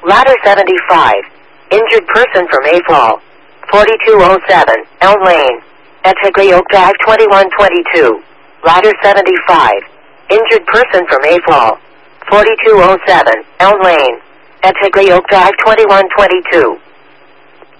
Ladder 75. Injured person from Mayfall. 4207, Elm Lane. Etagre Oak Drive 2122. Ladder 75. Injured person from Mayfall. 4207, Elm Lane. Etagre Oak Drive 2122.